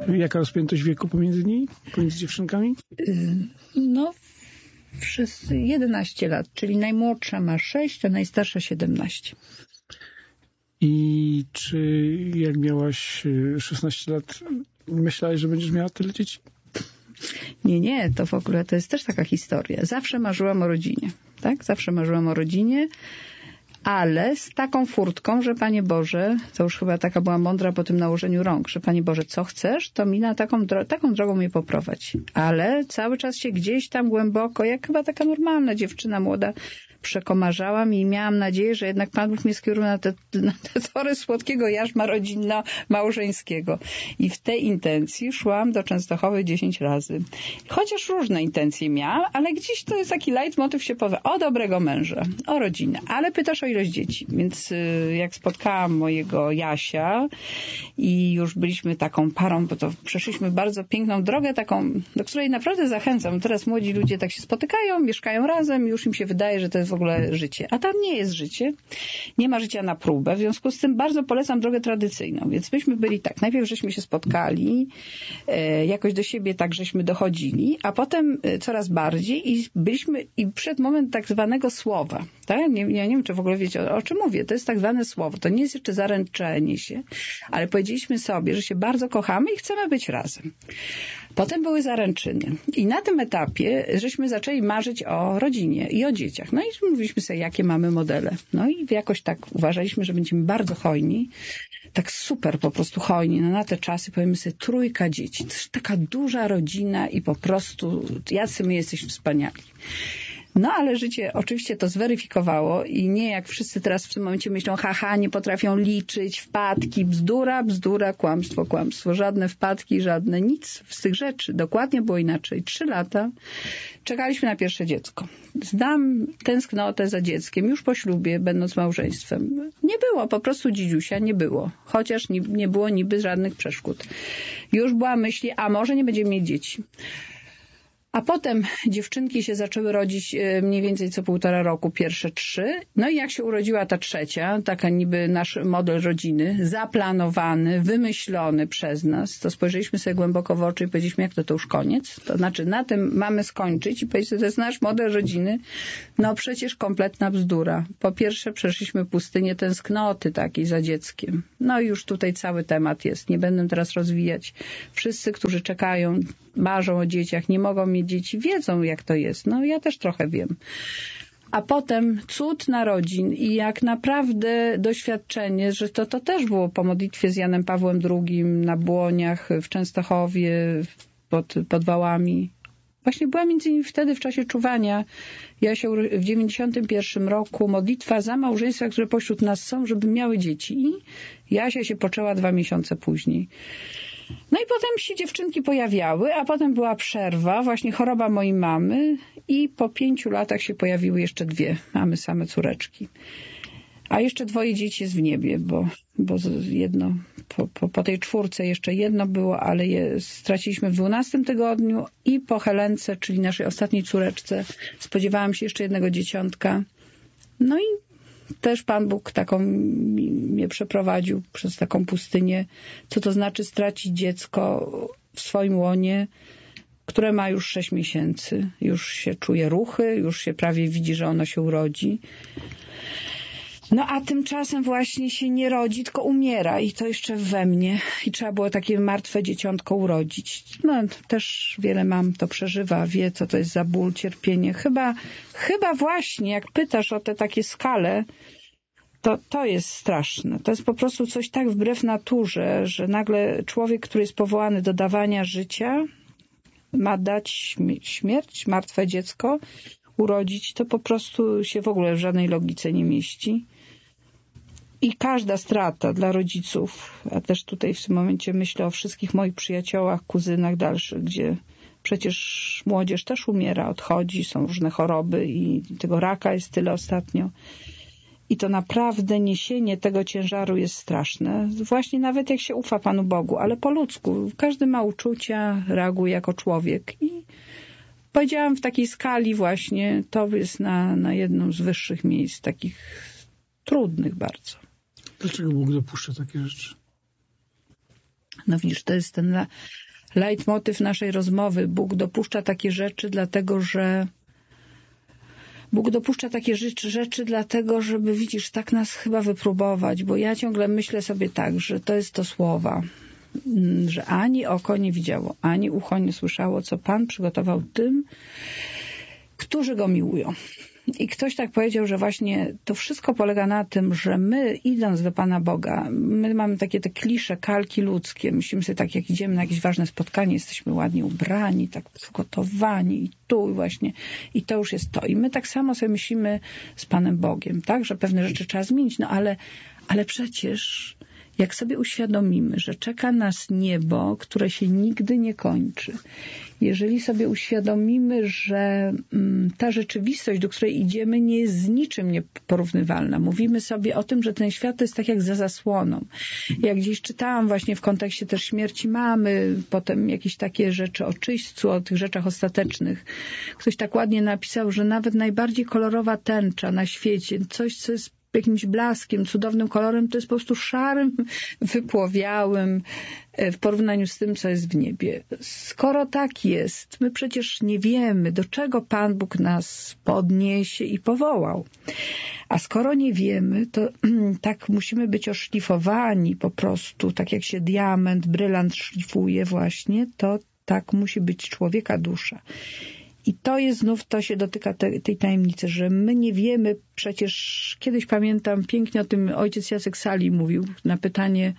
Jaka rozpiętość wieku pomiędzy nimi? Pomiędzy dziewczynkami? No, wszyscy 11 lat, czyli najmłodsza ma 6, a najstarsza 17. I czy jak miałaś 16 lat, myślałeś, że będziesz miała tyle dzieci? Nie, to w ogóle to jest też taka historia. Zawsze marzyłam o rodzinie, tak? Zawsze marzyłam o rodzinie, ale z taką furtką, że Panie Boże, to już chyba taka była mądra po tym nałożeniu rąk, że Panie Boże, co chcesz, to mi na taką drogą mnie poprowadź. Ale cały czas się gdzieś tam głęboko, jak chyba taka normalna dziewczyna młoda, przekomarzałam i miałam nadzieję, że jednak Pan Bóg mnie skieruje na te tory słodkiego jarzma rodzinno-małżeńskiego. I w tej intencji szłam do Częstochowy 10 razy. Chociaż różne intencje miałam, ale gdzieś to jest taki leitmotyw się powie, o dobrego męża, o rodzinę, ale pytasz o ilość dzieci. Więc jak spotkałam mojego Jasia i już byliśmy taką parą, bo to przeszliśmy bardzo piękną drogę taką, do której naprawdę zachęcam. Teraz młodzi ludzie tak się spotykają, mieszkają razem, już im się wydaje, że to jest w ogóle życie. A tam nie jest życie. Nie ma życia na próbę. W związku z tym bardzo polecam drogę tradycyjną. Więc myśmy byli tak. Najpierw żeśmy się spotkali, jakoś do siebie tak żeśmy dochodzili, a potem coraz bardziej i byliśmy i przed moment tak zwanego słowa. Tak? Ja nie wiem, czy w ogóle wiecie, o czym mówię. To jest tak zwane słowo. To nie jest jeszcze zaręczenie się, ale powiedzieliśmy sobie, że się bardzo kochamy i chcemy być razem. Potem były zaręczyny. I na tym etapie żeśmy zaczęli marzyć o rodzinie i o dzieciach. No i mówiliśmy sobie, jakie mamy modele. No i jakoś tak uważaliśmy, że będziemy bardzo hojni. Tak super po prostu hojni. No na te czasy powiemy sobie 3 dzieci. To jest taka duża rodzina i po prostu jacy my jesteśmy wspaniali. No ale życie oczywiście to zweryfikowało i nie jak wszyscy teraz w tym momencie myślą, haha, nie potrafią liczyć, wpadki, bzdura, kłamstwo. Żadne wpadki, żadne nic z tych rzeczy. Dokładnie było inaczej. 3 lata czekaliśmy na pierwsze dziecko. Znam tęsknotę za dzieckiem już po ślubie, będąc małżeństwem. Nie było, po prostu dzidziusia nie było. Chociaż nie było niby żadnych przeszkód. Już była myśl, a może nie będziemy mieć dzieci. A potem dziewczynki się zaczęły rodzić mniej więcej co 1,5 roku, pierwsze 3. No i jak się urodziła ta trzecia, taka niby nasz model rodziny, zaplanowany, wymyślony przez nas, to spojrzeliśmy sobie głęboko w oczy i powiedzieliśmy, jak to już koniec. To znaczy na tym mamy skończyć i powiedzieć, że to jest nasz model rodziny. No przecież kompletna bzdura. Po pierwsze przeszliśmy pustynię tęsknoty takiej za dzieckiem. No i już tutaj cały temat jest. Nie będę teraz rozwijać. Wszyscy, którzy czekają, marzą o dzieciach, nie mogą mieć dzieci, wiedzą jak to jest. No ja też trochę wiem. A potem cud narodzin i jak naprawdę doświadczenie, że to też było po modlitwie z Janem Pawłem II na Błoniach, w Częstochowie, pod Wałami. Właśnie była między innymi wtedy w czasie czuwania. Ja się w 91 roku modlitwa za małżeństwa, które pośród nas są, żeby miały dzieci. I Jasia się poczęła 2 miesiące później. No i potem się dziewczynki pojawiały, a potem była przerwa, właśnie choroba mojej mamy i po 5 latach się pojawiły jeszcze 2. Mamy same córeczki. A jeszcze 2 dzieci jest w niebie, bo jedno, po tej 4 jeszcze jedno było, ale je straciliśmy w 12 tygodniu i po Helence, czyli naszej ostatniej córeczce, spodziewałam się jeszcze jednego dzieciątka. No i też Pan Bóg mnie przeprowadził przez taką pustynię, co to znaczy stracić dziecko w swoim łonie, które ma już 6 miesięcy. Już się czuje ruchy, już się prawie widzi, że ono się urodzi. No a tymczasem właśnie się nie rodzi, tylko umiera i to jeszcze we mnie. I trzeba było takie martwe dzieciątko urodzić. No też wiele mam to przeżywa, wie co to jest za ból, cierpienie. Chyba właśnie jak pytasz o te takie skale, to jest straszne. To jest po prostu coś tak wbrew naturze, że nagle człowiek, który jest powołany do dawania życia, ma dać śmierć, martwe dziecko, urodzić, to po prostu się w ogóle w żadnej logice nie mieści. I każda strata dla rodziców, a też tutaj w tym momencie myślę o wszystkich moich przyjaciołach, kuzynach dalszych, gdzie przecież młodzież też umiera, odchodzi, są różne choroby i tego raka jest tyle ostatnio. I to naprawdę niesienie tego ciężaru jest straszne. Właśnie nawet jak się ufa Panu Bogu, ale po ludzku. Każdy ma uczucia, reaguje jako człowiek. I powiedziałam w takiej skali właśnie, to jest na jednym z wyższych miejsc, takich trudnych bardzo. Dlaczego Bóg dopuszcza takie rzeczy? No widzisz, to jest ten leitmotyw naszej rozmowy. Bóg dopuszcza takie rzeczy, dlatego że dlatego, żeby, widzisz, tak nas chyba wypróbować, bo ja ciągle myślę sobie tak, że to jest to słowa, że ani oko nie widziało, ani ucho nie słyszało, co Pan przygotował tym, którzy Go miłują. I ktoś tak powiedział, że właśnie to wszystko polega na tym, że my, idąc do Pana Boga, my mamy takie te klisze, kalki ludzkie. Myślimy sobie tak, jak idziemy na jakieś ważne spotkanie, jesteśmy ładnie ubrani, tak przygotowani i tu właśnie. I to już jest to. I my tak samo sobie myślimy z Panem Bogiem, tak? Że pewne rzeczy trzeba zmienić. No ale przecież jak sobie uświadomimy, że czeka nas niebo, które się nigdy nie kończy, jeżeli sobie uświadomimy, że ta rzeczywistość, do której idziemy, nie jest z niczym nieporównywalna. Mówimy sobie o tym, że ten świat to jest tak jak za zasłoną. Jak gdzieś czytałam właśnie w kontekście też śmierci mamy, potem jakieś takie rzeczy o czyśćcu, o tych rzeczach ostatecznych. Ktoś tak ładnie napisał, że nawet najbardziej kolorowa tęcza na świecie, coś, co jest jakimś blaskiem, cudownym kolorem, to jest po prostu szarym, wypłowiałym w porównaniu z tym, co jest w niebie. Skoro tak jest, my przecież nie wiemy, do czego Pan Bóg nas podniesie i powołał. A skoro nie wiemy, to tak musimy być oszlifowani po prostu, tak jak się diament, brylant szlifuje właśnie, to tak musi być człowieka dusza. I to jest znów, to się dotyka tej tajemnicy, że my nie wiemy, przecież kiedyś pamiętam, pięknie o tym ojciec Jacek Sali mówił na pytanie,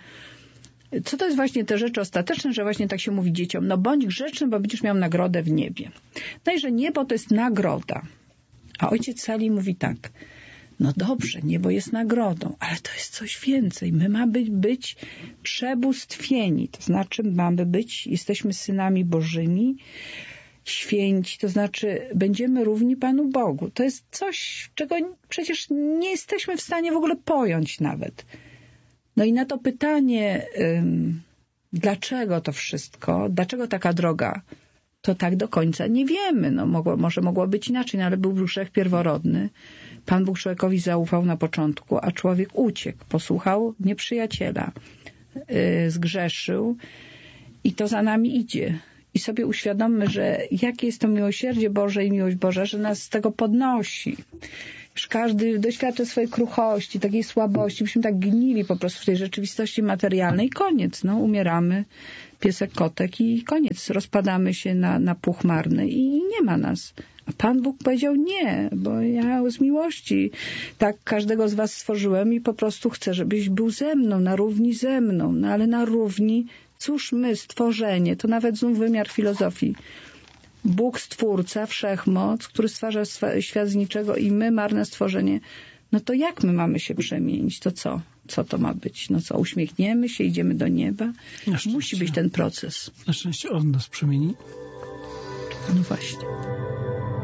co to jest właśnie te rzeczy ostateczne, że właśnie tak się mówi dzieciom, no bądź grzeczny, bo będziesz miał nagrodę w niebie. No i że niebo to jest nagroda. A ojciec Sali mówi tak, no dobrze, niebo jest nagrodą, ale to jest coś więcej. My mamy być przebóstwieni, to znaczy jesteśmy synami Bożymi, święci, to znaczy będziemy równi Panu Bogu. To jest coś, czego przecież nie jesteśmy w stanie w ogóle pojąć nawet. No i na to pytanie, dlaczego to wszystko, dlaczego taka droga, to tak do końca nie wiemy. No, może mogło być inaczej, no, ale był grzech pierworodny. Pan Bóg człowiekowi zaufał na początku, a człowiek uciekł, posłuchał nieprzyjaciela, zgrzeszył i to za nami idzie. I sobie uświadommy, że jakie jest to miłosierdzie Boże i miłość Boża, że nas z tego podnosi. Już każdy doświadcza swojej kruchości, takiej słabości. Myśmy tak gnili po prostu w tej rzeczywistości materialnej. Koniec, no, umieramy, piesek, kotek i koniec. Rozpadamy się na puch marny i nie ma nas. A Pan Bóg powiedział nie, bo ja z miłości tak każdego z was stworzyłem i po prostu chcę, żebyś był ze mną, na równi ze mną. No ale na równi, cóż my, stworzenie, to nawet znów wymiar filozofii. Bóg Stwórca, Wszechmoc, który stwarza świat z niczego i my, marne stworzenie. No to jak my mamy się przemienić? To co? Co to ma być? No co, uśmiechniemy się, idziemy do nieba? Musi być ten proces. Na szczęście On nas przemieni. No właśnie.